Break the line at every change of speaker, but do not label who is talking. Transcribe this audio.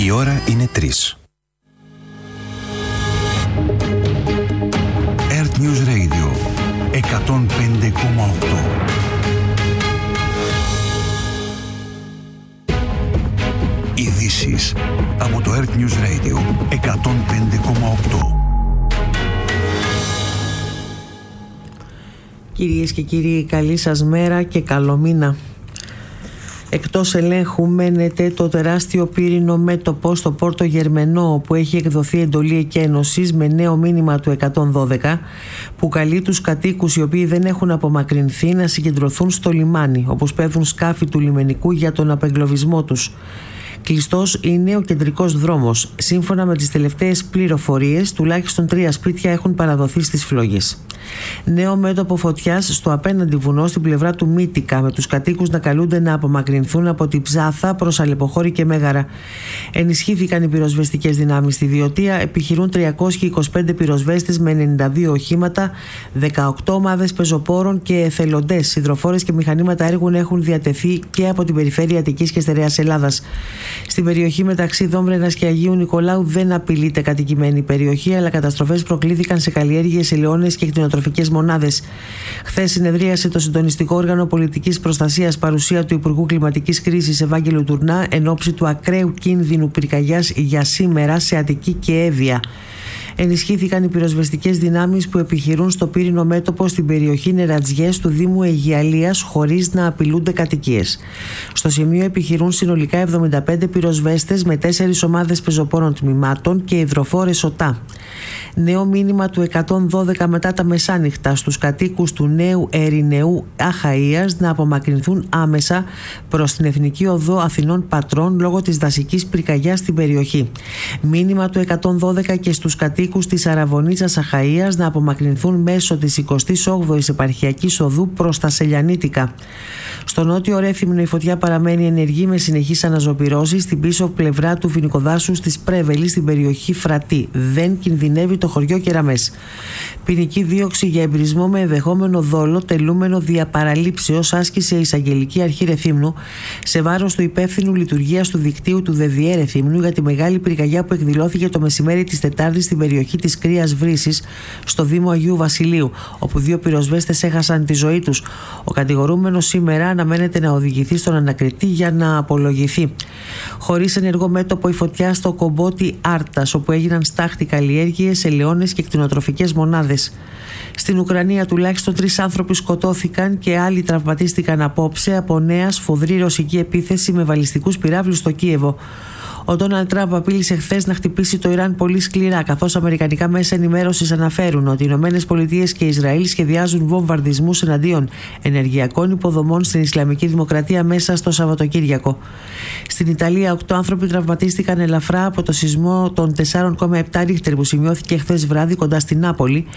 Η ώρα είναι 3. Earth News Radio 105,8. Ειδήσεις από το Earth News Radio 105,8.
Κυρίες και κύριοι, καλή σας μέρα και καλό μήνα. Εκτός ελέγχου μένεται το τεράστιο πύρινο μέτωπο στο Πόρτο Γερμενό, όπου έχει εκδοθεί εντολή εκένωσης με νέο μήνυμα του 112 που καλεί τους κατοίκους οι οποίοι δεν έχουν απομακρυνθεί να συγκεντρωθούν στο λιμάνι, όπου σπέβδουν σκάφη του λιμενικού για τον απεγκλωβισμό τους. Κλειστός είναι ο κεντρικός δρόμος. Σύμφωνα με τις τελευταίες πληροφορίες, τουλάχιστον 3 σπίτια έχουν παραδοθεί στις φλόγες. Νέο μέτωπο φωτιάς στο απέναντι βουνό στην πλευρά του Μύτικα, με τους κατοίκους να καλούνται να απομακρυνθούν από την Ψάθα προς Αλεποχώρη και Μέγαρα. Ενισχύθηκαν οι πυροσβεστικές δυνάμεις στη Διωτία. Επιχειρούν 325 πυροσβέστες με 92 οχήματα, 18 ομάδες πεζοπόρων και εθελοντές. Υδροφόρες και μηχανήματα έργων έχουν διατεθεί και από την περιφέρεια Αττικής και Στερεάς Ελλάδας. Στην περιοχή μεταξύ Δόμβρενας και Αγίου Νικολάου δεν απειλείται κατοικημένη περιοχή, αλλά καταστροφές προκλήθηκαν σε καλλιέργειες, ελαιώνες και κτηνοτροφικές μονάδες. Χθες συνεδρίασε το συντονιστικό όργανο πολιτικής προστασίας, παρουσία του Υπουργού Κλιματικής Κρίσης Ευάγγελου Τουρνά, εν ώψη του ακραίου κίνδυνου πυρκαγιάς για σήμερα σε Αττική και Εύβοια. Ενισχύθηκαν οι πυροσβεστικές δυνάμεις που επιχειρούν στο πύρινο μέτωπο στην περιοχή Νερατζιές του Δήμου Αιγιαλίας, χωρίς να απειλούνται κατοικίες. Στο σημείο επιχειρούν συνολικά 75 πυροσβέστες με 4 ομάδες πεζοπόρων τμήματων και υδροφόρες ΟΤΑ. Νέο μήνυμα του 112 μετά τα μεσάνυχτα στους κατοίκους του Νέου Ερηνεού Αχαΐας να απομακρυνθούν άμεσα προς την Εθνική Οδό Αθηνών Πατρών λόγω της δασικής πυρκαγιάς στην περιοχή. Μήνυμα του 112 και στους κατοίκους της Αραβωνίτσας Αχαΐας να απομακρυνθούν μέσω της 28ης Επαρχιακής Οδού προς τα Σελιανίτικα. Στο νότιο Ρέθυμνο η φωτιά παραμένει ενεργή με συνεχείς αναζωπυρώσεις στην πίσω πλευρά του φοινικοδάσους της Πρέβελης στην περιοχή Φρατή. Δεν κινδυνεύει το χωριό Κεραμές. Ποινική δίωξη για εμπρισμό με ενδεχόμενο δόλο τελούμενο δια παραλήψεως άσκησε η Εισαγγελική Αρχή Ρεθύμνου σε βάρος του υπεύθυνου λειτουργίας του δικτύου του ΔΔΕ Ρεθύμνου για τη μεγάλη πυρκαγιά που εκδηλώθηκε το μεσημέρι της Τετάρτης στην περιοχή της Κρύας Βρύσης στο Δήμο Αγίου Βασιλείου, όπου 2 πυροσβέστες έχασαν τη ζωή τους. Ο κατηγορούμενος σήμερα αναμένεται να οδηγηθεί στον ανακριτή για να απολογηθεί. Χωρίς ενεργό μέτωπο η φωτιά στο Κομπότι Άρτας, όπου έγιναν στάχτη καλλιέργειες, ελαιώνες και κτηνοτροφικές μονάδες. Στην Ουκρανία τουλάχιστον 3 άνθρωποι σκοτώθηκαν και άλλοι τραυματίστηκαν απόψε από νέα σφοδρή ρωσική επίθεση με βαλιστικούς πυράβλους στο Κίεβο. Ο Ντόναλντ Τραμπ απείλησε χθες να χτυπήσει το Ιράν πολύ σκληρά, καθώς αμερικανικά μέσα ενημέρωσης αναφέρουν ότι οι ΗΠΑ και Ισραήλ σχεδιάζουν βομβαρδισμούς εναντίον ενεργειακών υποδομών στην Ισλαμική Δημοκρατία μέσα στο Σαββατοκύριακο. Στην Ιταλία, 8 άνθρωποι τραυματίστηκαν ελαφρά από το σεισμό των 4,7 Ρίχτερ που σημειώθηκε χθες βράδυ κοντά στην Νάπολη,